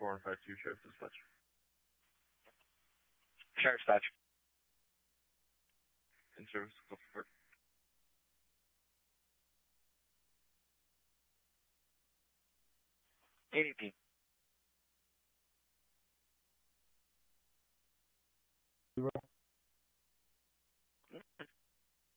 4152, Sheriff Dispatch. Sheriff Dispatch. In service, call support. ADP.